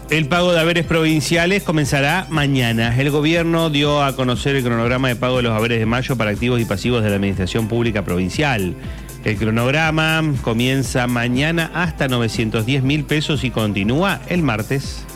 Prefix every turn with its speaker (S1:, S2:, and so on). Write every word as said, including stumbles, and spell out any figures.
S1: El pago de haberes provinciales comenzará mañana. El gobierno dio a conocer el cronograma de pago de los haberes de mayo para activos y pasivos de la Administración Pública Provincial. El cronograma comienza mañana hasta novecientos diez mil pesos y continúa el martes.